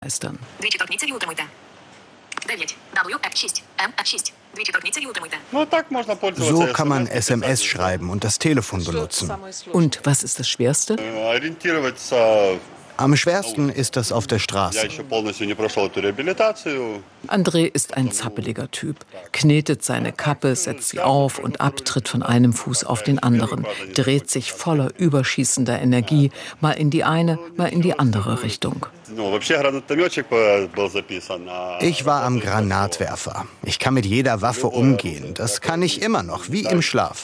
Weltmeistern. So kann man SMS schreiben und das Telefon benutzen. Und was ist das Schwerste? Am schwersten ist das auf der Straße. André ist ein zappeliger Typ, knetet seine Kappe, setzt sie auf und ab, tritt von einem Fuß auf den anderen, dreht sich voller überschießender Energie, mal in die eine, mal in die andere Richtung. Ich war am Granatwerfer. Ich kann mit jeder Waffe umgehen. Das kann ich immer noch, wie im Schlaf.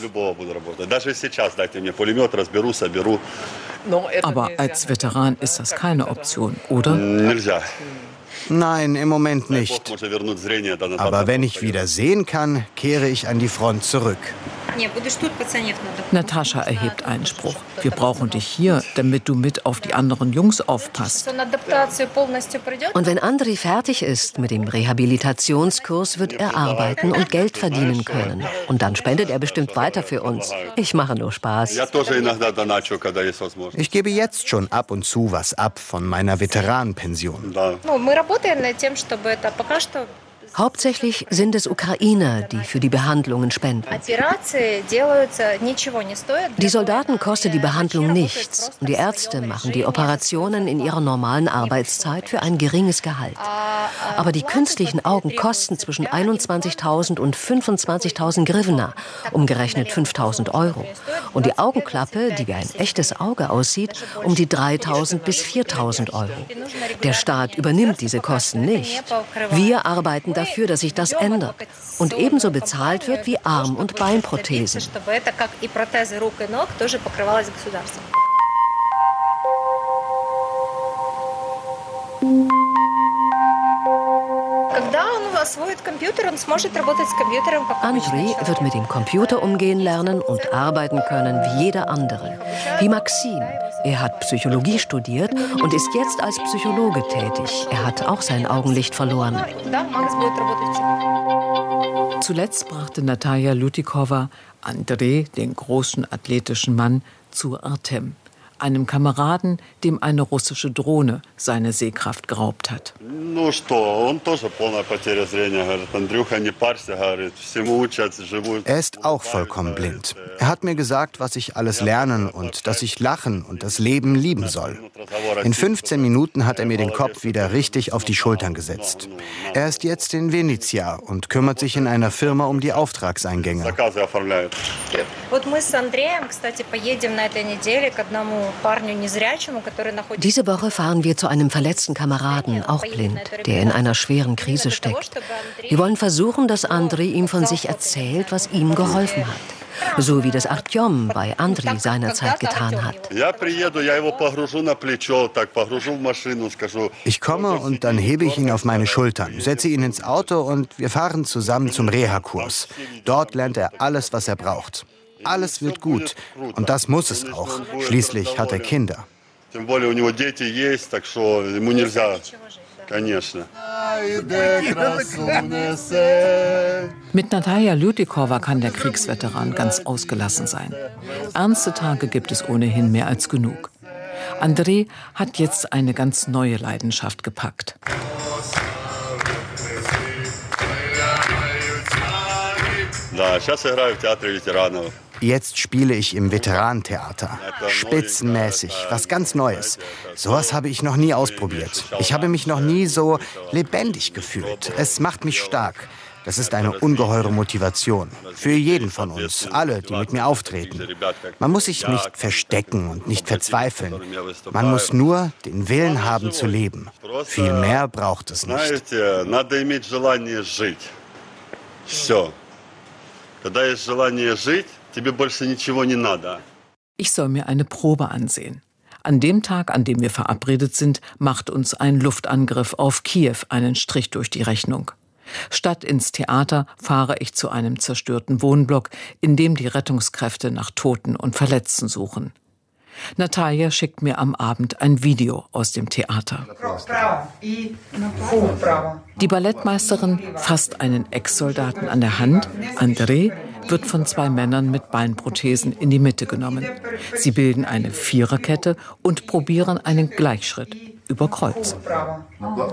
Aber als Veteran ist das keine Option, oder? Nein, im Moment nicht. Aber wenn ich wieder sehen kann, kehre ich an die Front zurück. Natascha erhebt Einspruch. Wir brauchen dich hier, damit du mit auf die anderen Jungs aufpasst. Und wenn André fertig ist mit dem Rehabilitationskurs, wird er arbeiten und Geld verdienen können. Und dann spendet er bestimmt weiter für uns. Ich mache nur Spaß. Ich gebe jetzt schon ab und zu was ab von meiner Veteranenpension. Hauptsächlich sind es Ukrainer, die für die Behandlungen spenden. Die Soldaten kostet die Behandlung nichts. Und die Ärzte machen die Operationen in ihrer normalen Arbeitszeit für ein geringes Gehalt. Aber die künstlichen Augen kosten zwischen 21.000 und 25.000 Hryvnia, umgerechnet 5.000 €. Und die Augenklappe, die wie ein echtes Auge aussieht, um die 3.000 bis 4.000 €. Der Staat übernimmt diese Kosten nicht. Wir arbeiten dafür, dass sich das ändert und ebenso bezahlt wird wie Arm- und Beinprothesen. André wird mit dem Computer umgehen lernen und arbeiten können wie jeder andere. Wie Maxim. Er hat Psychologie studiert und ist jetzt als Psychologe tätig. Er hat auch sein Augenlicht verloren. Zuletzt brachte Natalia Lutikova André, den großen athletischen Mann, zu Artem, einem Kameraden, dem eine russische Drohne seine Sehkraft geraubt hat. Er ist auch vollkommen blind. Er hat mir gesagt, was ich alles lernen und dass ich lachen und das Leben lieben soll. In 15 Minuten hat er mir den Kopf wieder richtig auf die Schultern gesetzt. Er ist jetzt in Venezia und kümmert sich in einer Firma um die Auftragseingänge. Diese Woche fahren wir zu einem verletzten Kameraden, auch blind, der in einer schweren Krise steckt. Wir wollen versuchen, dass André ihm von sich erzählt, was ihm geholfen hat. So wie das Artjom bei André seinerzeit getan hat. Ich komme und dann hebe ich ihn auf meine Schultern, setze ihn ins Auto und wir fahren zusammen zum Reha-Kurs. Dort lernt er alles, was er braucht. Alles wird gut. Und das muss es auch. Schließlich hat er Kinder. Mit Natalia Lutikova kann der Kriegsveteran ganz ausgelassen sein. Ernste Tage gibt es ohnehin mehr als genug. André hat jetzt eine ganz neue Leidenschaft gepackt. Jetzt spiele ich im Veteranentheater. Spitzenmäßig, was ganz Neues. Sowas habe ich noch nie ausprobiert. Ich habe mich noch nie so lebendig gefühlt. Es macht mich stark. Das ist eine ungeheure Motivation. Für jeden von uns, alle, die mit mir auftreten. Man muss sich nicht verstecken und nicht verzweifeln. Man muss nur den Willen haben zu leben. Viel mehr braucht es nicht. Ich soll mir eine Probe ansehen. An dem Tag, an dem wir verabredet sind, macht uns ein Luftangriff auf Kiew einen Strich durch die Rechnung. Statt ins Theater fahre ich zu einem zerstörten Wohnblock, in dem die Rettungskräfte nach Toten und Verletzten suchen. Natalia schickt mir am Abend ein Video aus dem Theater. Die Ballettmeisterin fasst einen Ex-Soldaten an der Hand. André wird von zwei Männern mit Beinprothesen in die Mitte genommen. Sie bilden eine Viererkette und probieren einen Gleichschritt über Kreuz.